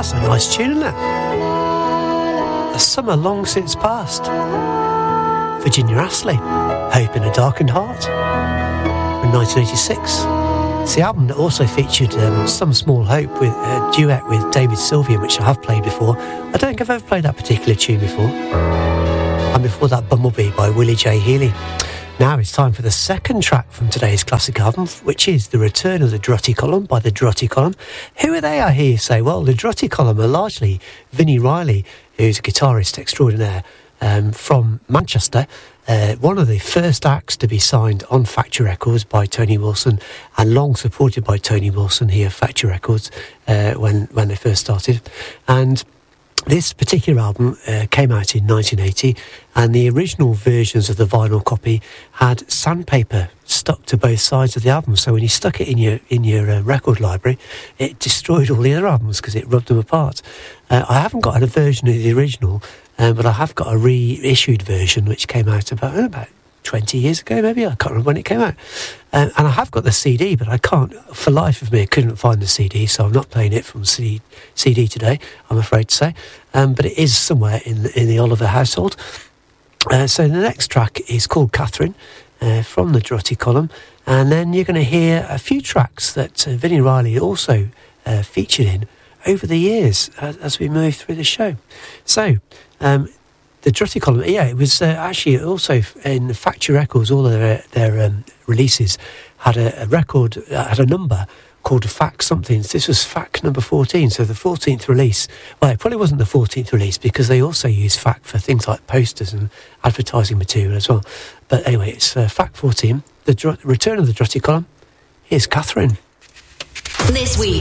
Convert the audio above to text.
That's a nice tune, isn't it? A summer long since past. Virginia Astley, Hope in a Darkened Heart, from 1986. It's the album that also featured Some Small Hope with a duet with David Sylvian, which I have played before. I don't think I've ever played that particular tune before. And before that, Bumblebee by Willie J. Healy. Now it's time for the second track from today's classic album, which is The Return of the Drutty Column by the Drutty Column. Who are they, I hear you say? Well, the Drutty Column are largely Vinnie Riley, who's a guitarist extraordinaire from Manchester, one of the first acts to be signed on Factory Records by Tony Wilson, and long supported by Tony Wilson here at Factory Records when they first started. And this particular album came out in 1980, and the original versions of the vinyl copy had sandpaper stuck to both sides of the album. So when you stuck it in your record library, it destroyed all the other albums because it rubbed them apart. I haven't got a version of the original, but I have got a reissued version which came out about 20 years ago, maybe. I can't remember when it came out. And I have got the CD, but I can't, for life of me, I couldn't find the CD, so I'm not playing it from CD today, I'm afraid to say. But it is somewhere in the Oliver household. So the next track is called Catherine, from the Drutty Column. And then you're going to hear a few tracks that Vinnie Riley also featured in over the years as we move through the show. So, the Drutty Column, yeah, it was actually also in Factory Records. All of their releases had a record, had a number called FAC something. This was FAC number 14, so the 14th release. Well, it probably wasn't the 14th release because they also used FAC for things like posters and advertising material as well. But anyway, it's FAC 14, the Return of the Drutty Column. Here's Catherine. This week